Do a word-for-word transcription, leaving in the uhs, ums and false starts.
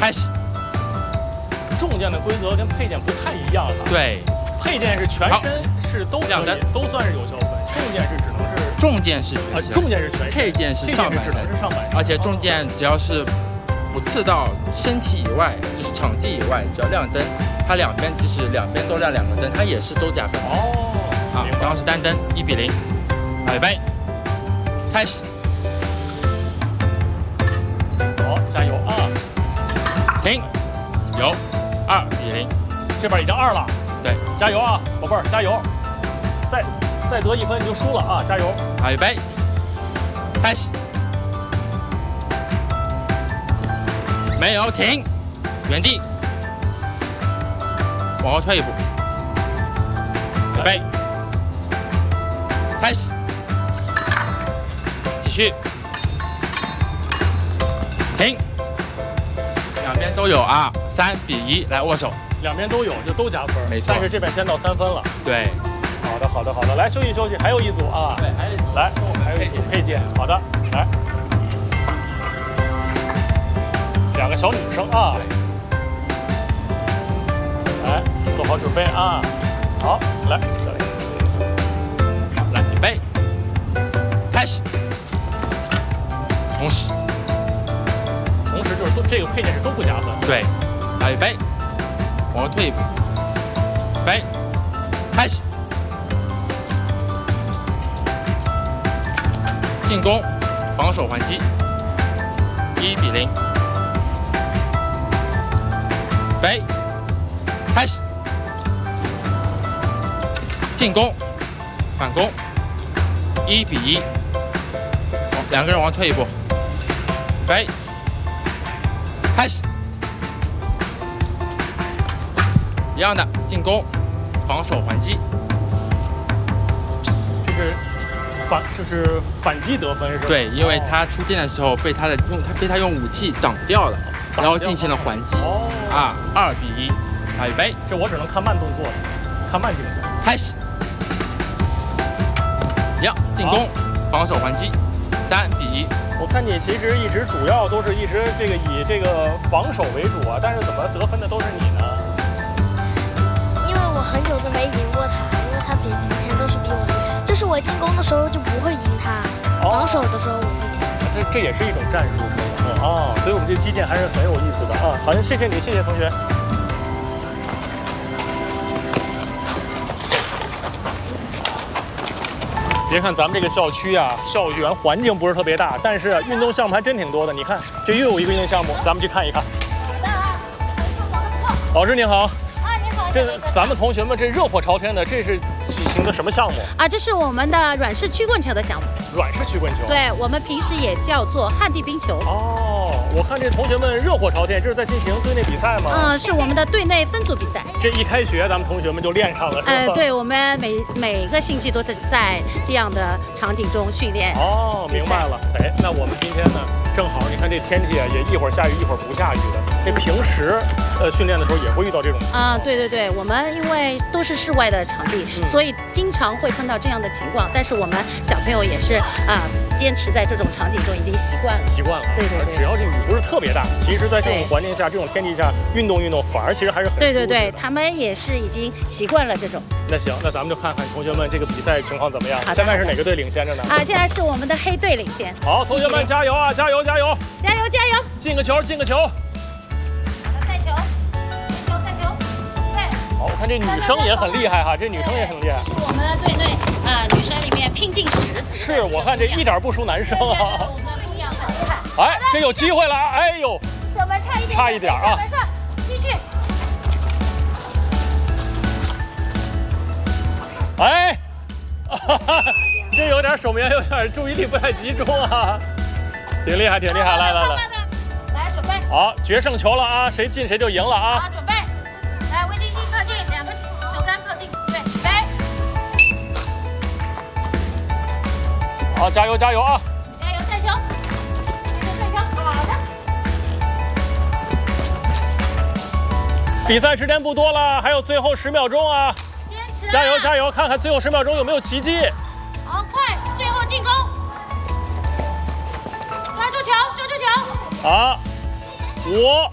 开始。 重剑的规则跟配件不太一样了。 对， 配件是全身是都可以，都算是有效分。重剑是只能是重剑是全身， 啊，重剑是全身， 配件是上半身， 是上半身。 而且重剑只要是不刺到身体以外，就是场地以外，只要亮灯，它两边即使两边都亮两个灯，它也是都加分。 哦， 啊，刚刚是单灯，一比零，预备，开始。 好，加油啊！ 停，有，二比零， 这边已经二了。 对， 加油啊，宝贝儿，加油！再再得一分你就输了啊，加油！ 好，预备，开始。没有，停，原地，往后退一步，预备，开始，继续，停，两边都有啊，三比一，来握手， 两边都有就都加分， 没错。 但是这边先到三分了。 对， 好的，好的，好的，来休息休息，还有一组啊， 对，还有一组， 来，还有一组配件，好的，来。两个小女生啊，来做好准备啊，好，来，小雷， 好，来预备，开始，同时， 同时就是都这个配件是都不加分， 对，好，预备，往后退一步，预备，开始，进攻，防守还击，一比零。预备，开始，进攻，反攻，一比一，两个人往后退一步，预备，开始，一样的进攻，防守还击， 就是反就是反击得分是吧？ 对，因为他出剑的时候被他的用他被他用武器挡掉了。然后进行了还击， 哦， 啊，二比一，好，预备， 这我只能看慢动作的，看慢镜头， 开始，一样进攻，防守还击，三比一。 我看你其实一直主要都是一直这个以这个防守为主啊，但是怎么得分的都是你呢？ 因为我很久都没赢过他，因为他比以前都是比我厉害，就是我进攻的时候就不会赢他， 哦、 防守的时候我会赢。 这这也是一种战术。哦，所以我们这击剑还是很有意思的啊！好，谢谢你，谢谢同学。别看咱们这个校区啊，校园环境不是特别大，但是运动项目还真挺多的。你看，这又有一个运动项目，咱们去看一看。老师您好。 啊，您好。 这咱们同学们这热火朝天的，这是举行的什么项目啊？这是我们的软式曲棍球的项目。 软式曲棍球。 对，我们平时也叫做旱地冰球。 哦，我看这同学们热火朝天，这是在进行队内比赛吗？ 嗯，是我们的队内分组比赛。 这一开学，咱们同学们就练上了，是吧？ 呃，对，我们每每个星期都在在这样的场景中训练。 哦，明白了。哎，那我们今天呢，正好你看这天气啊，也一会儿下雨，一会儿不下雨的。这平时呃训练的时候也会遇到这种情况。 啊，对对对，我们因为都是室外的场地，嗯、所以经常会碰到这样的情况。但是我们小朋友也是啊、呃，坚持在这种场景中已经习惯了。 习惯了。 对对对。 只要这雨不是特别大，其实在这种环境下、这种天气下运动运动，反而其实还是很对对对，他们也是已经习惯了这种。 那行，那咱们就看看同学们这个比赛情况怎么样。现在是哪个队领先着呢？ 啊，现在是我们的黑队领先。 好，同学们加油啊！加油加油！ 加油加油！ 进个球，进个球！ 带球，带球，带球！对。 好，我看这女生也很厉害哈，这女生也很厉害。 是我们的队内啊、呃，女生里面拼尽十足。 是，我看这一点不输男生啊。 对对对，我们不一样，很厉害。 哎，这有机会了！哎呦， 射门差一点， 差一点啊！ 继续。 哎，哈哈，这有点手棉，有点注意力不太集中啊，挺厉害，挺厉害！来来来， 来准备。 好，决胜球了啊，谁进谁就赢了啊！ 好，准备。来，微金星靠近，两个手杆靠近，对，准备。 好，加油加油啊！ 加油，带球，带球，带球，好的。 比赛时间不多了，还有最后十秒钟啊！ 坚持、啊， 加油加油！看看最后十秒钟有没有奇迹。 好，快，最后进攻，抓住球，抓住球。 好，五、